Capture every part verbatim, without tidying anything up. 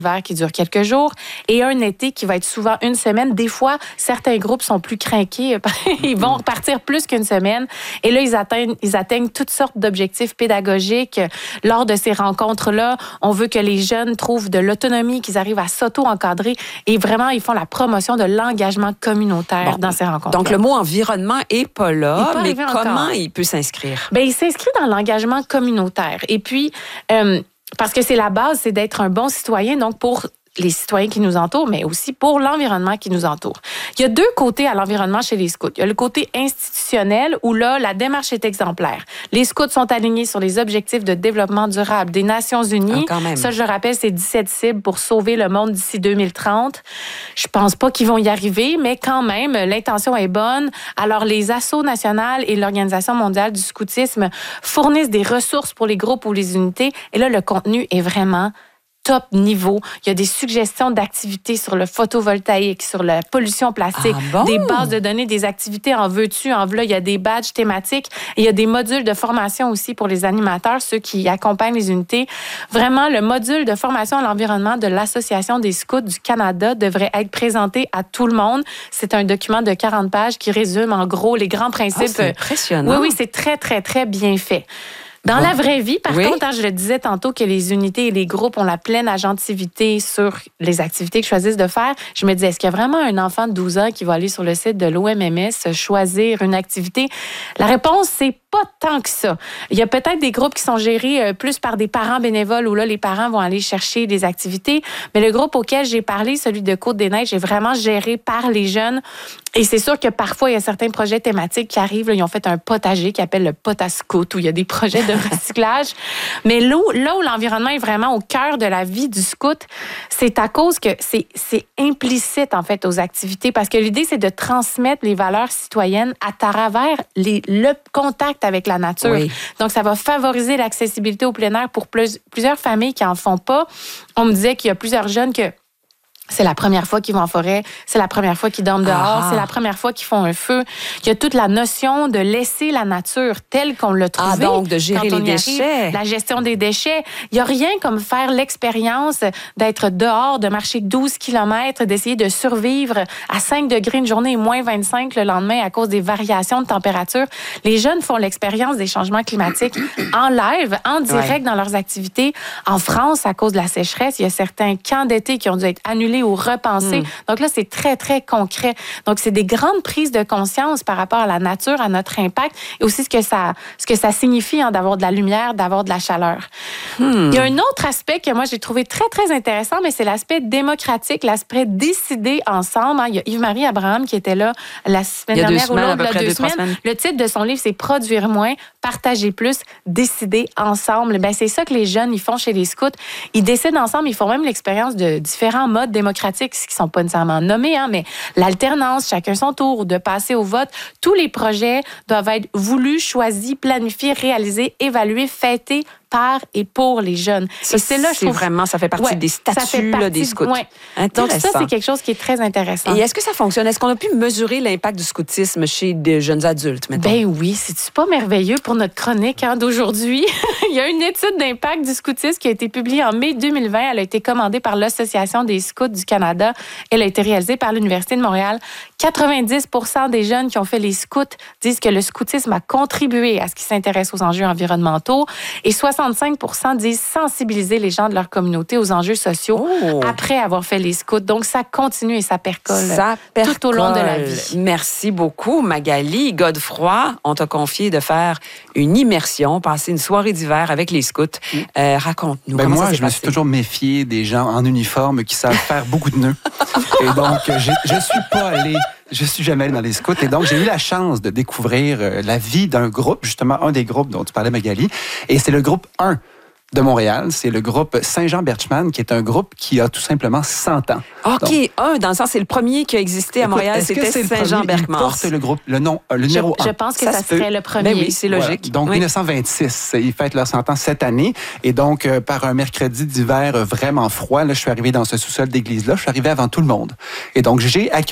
hiver qui dure quelques jours et un été qui va être souvent une semaine. Des fois, certains groupes sont plus crinqués. Ils vont repartir plus qu'une semaine. Et là, ils atteignent, ils atteignent toutes sortes d'objectifs pédagogiques. Lors de ces rencontres-là, on veut que les jeunes trouvent de l'autonomie, qu'ils arrivent à s'auto-encadrer et vraiment, ils font la promotion de l'engagement communautaire bon, dans ces rencontres. Donc, le mot environnement n'est pas là, mais comment encore. il peut s'inscrire? Bien, il s'inscrit dans l'engagement communautaire. Et puis, euh, parce que c'est la base, c'est d'être un bon citoyen, donc pour les citoyens qui nous entourent, mais aussi pour l'environnement qui nous entoure. Il y a deux côtés à l'environnement chez les scouts. Il y a le côté institutionnel où là, la démarche est exemplaire. Les scouts sont alignés sur les objectifs de développement durable des Nations Unies. Ah, quand même. Ça, je le rappelle, c'est dix-sept cibles pour sauver le monde d'ici deux mille trente. Je pense pas qu'ils vont y arriver, mais quand même, l'intention est bonne. Alors, les assos nationales et l'Organisation mondiale du scoutisme fournissent des ressources pour les groupes ou les unités. Et là, le contenu est vraiment top niveau. Il y a des suggestions d'activités sur le photovoltaïque, sur la pollution plastique, ah bon? Des bases de données, des activités en veux-tu, en v'là. Il y a des badges thématiques. Et il y a des modules de formation aussi pour les animateurs, ceux qui accompagnent les unités. Vraiment, le module de formation à l'environnement de l'Association des scouts du Canada devrait être présenté à tout le monde. C'est un document de quarante pages qui résume en gros les grands principes. Ah, c'est impressionnant. Oui, oui, c'est très, très, très bien fait. Dans bon. la vraie vie, par oui. contre, hein, je le disais tantôt que les unités et les groupes ont la pleine agentivité sur les activités qu'ils choisissent de faire. Je me disais, est-ce qu'il y a vraiment un enfant de douze ans qui va aller sur le site de l'O M M S choisir une activité? La réponse, c'est pas tant que ça. Il y a peut-être des groupes qui sont gérés plus par des parents bénévoles où là, les parents vont aller chercher des activités. Mais le groupe auquel j'ai parlé, celui de Côte-des-Neiges, est vraiment géré par les jeunes. Et c'est sûr que parfois, il y a certains projets thématiques qui arrivent. Là, ils ont fait un potager qui appelle le Potascout, où il y a des projets de recyclage. Mais là où, là où l'environnement est vraiment au cœur de la vie du scout, c'est à cause que c'est, c'est implicite, en fait, aux activités. Parce que l'idée, c'est de transmettre les valeurs citoyennes à travers les, le contact avec la nature. Oui. Donc, ça va favoriser l'accessibilité au plein air pour plus, plusieurs familles qui n'en font pas. On me disait qu'il y a plusieurs jeunes que c'est la première fois qu'ils vont en forêt, c'est la première fois qu'ils dorment dehors, ah. c'est la première fois qu'ils font un feu. Il y a toute la notion de laisser la nature telle qu'on l'a trouvée. Ah, donc de gérer les déchets. Arrive, la gestion des déchets. Il n'y a rien comme faire l'expérience d'être dehors, de marcher douze kilomètres, d'essayer de survivre à cinq degrés une journée et moins vingt-cinq le lendemain à cause des variations de température. Les jeunes font l'expérience des changements climatiques en live, en direct ouais. dans leurs activités. En France, à cause de la sécheresse, il y a certains camps d'été qui ont dû être annulés ou repensés. Mm. Donc là, c'est très, très concret. Donc, c'est des grandes prises de conscience par rapport à la nature, à notre impact et aussi ce que ça, ce que ça signifie hein, d'avoir de la lumière, d'avoir de la chaleur. Mm. Il y a un autre aspect que moi, j'ai trouvé très, très intéressant, mais c'est l'aspect démocratique, l'aspect décider ensemble. Hein. Il y a Yves-Marie Abraham qui était là la semaine dernière semaines, ou l'autre, là, deux, deux semaines. semaines. Le titre de son livre, c'est « Produire moins, partager plus, décider ensemble ». Ben, c'est ça que les jeunes, ils font chez les scouts. Ils décident ensemble, ils font même l'expérience de différents modes démocratiques qui ne sont pas nécessairement nommés, hein, mais l'alternance, chacun son tour, de passer au vote. Tous les projets doivent être voulus, choisis, planifiés, réalisés, évalués, fêtés par et pour les jeunes. Ça, et c'est là, je trouve, vraiment, ça fait partie ouais, des statuts là, des scouts. Ouais. Donc ça, c'est quelque chose qui est très intéressant. Et est-ce que ça fonctionne? Est-ce qu'on a pu mesurer l'impact du scoutisme chez des jeunes adultes, mettons? Ben oui, c'est-tu pas merveilleux pour notre chronique hein, d'aujourd'hui? Il y a une étude d'impact du scoutisme qui a été publiée en mai deux mille vingt. Elle a été commandée par l'Association des scouts du Canada. Elle a été réalisée par l'Université de Montréal. quatre-vingt-dix pour cent des jeunes qui ont fait les scouts disent que le scoutisme a contribué à ce qui s'intéresse aux enjeux environnementaux et soixante-cinq pour cent disent sensibiliser les gens de leur communauté aux enjeux sociaux oh. après avoir fait les scouts. Donc, ça continue et ça percole, ça percole tout au long de la vie. Merci beaucoup, Magali. Godefroy, on t'a confié de faire une immersion, passer une soirée d'hiver avec les scouts. Euh, raconte-nous ben comment moi, ça s'est je me passé. suis toujours méfié des gens en uniforme qui savent faire beaucoup de nœuds. Et donc, j'ai, je suis pas allé... Je suis jamais allé dans les scouts et donc j'ai eu la chance de découvrir la vie d'un groupe, justement un des groupes dont tu parlais, Magali, et c'est le groupe un de Montréal. C'est le groupe Saint-Jean-Berchmans, qui est un groupe qui a tout simplement cent ans. OK, donc, un, dans le sens, c'est le premier qui a existé à écoute, Montréal, c'était Saint-Jean-Berchmans. Il porte le groupe, le nom, le numéro je, un. Je pense que ça, ça serait le premier. Ben oui, c'est logique. Voilà. Donc, oui. dix-neuf cent vingt-six, ils fêtent leur cent ans cette année. Et donc, euh, par un mercredi d'hiver vraiment froid, là, je suis arrivé dans ce sous-sol d'église-là. Je suis arrivé avant tout le monde. Et donc, j'ai accueilli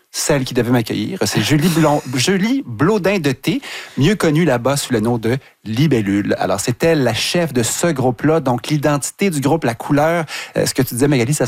celle qui devait m'accueillir. C'est Julie, Blon, Julie Blodin de T, mieux connue là-bas sous le nom de Libellule. Alors, c'est elle la chef de ce groupe-là. Donc, l'identité du groupe, la couleur, euh, ce que tu disais, Magali, ça